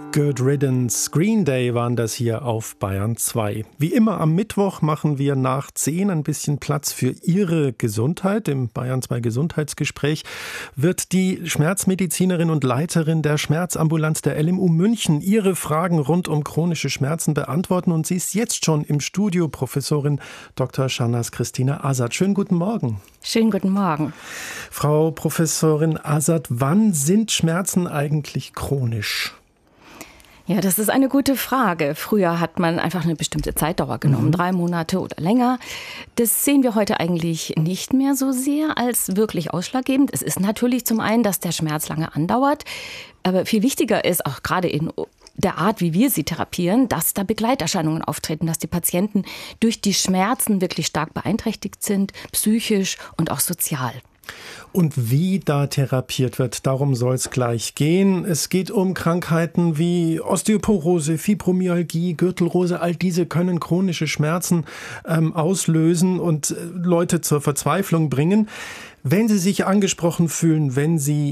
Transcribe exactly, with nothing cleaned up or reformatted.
Good Riddance, Green Day waren das hier auf Bayern zwei. Wie immer am Mittwoch machen wir nach zehn ein bisschen Platz für Ihre Gesundheit. Im Bayern zwei Gesundheitsgespräch wird die Schmerzmedizinerin und Leiterin der Schmerzambulanz der L M U München Ihre Fragen rund um chronische Schmerzen beantworten. Und sie ist jetzt schon im Studio, Professorin Doktor Shahnaz Christina Azad. Schönen guten Morgen. Schönen guten Morgen. Frau Professorin Azad, wann sind Schmerzen eigentlich chronisch? Ja, das ist eine gute Frage. Früher hat man einfach eine bestimmte Zeitdauer genommen, mhm. drei Monate oder länger. Das sehen wir heute eigentlich nicht mehr so sehr als wirklich ausschlaggebend. Es ist natürlich zum einen, dass der Schmerz lange andauert. Aber viel wichtiger ist, auch gerade in der Art, wie wir sie therapieren, dass da Begleiterscheinungen auftreten, dass die Patienten durch die Schmerzen wirklich stark beeinträchtigt sind, psychisch und auch sozial. Und wie da therapiert wird, darum soll es gleich gehen. Es geht um Krankheiten wie Osteoporose, Fibromyalgie, Gürtelrose. All diese können chronische Schmerzen ähm, auslösen und äh, Leute zur Verzweiflung bringen. Wenn Sie sich angesprochen fühlen, wenn Sie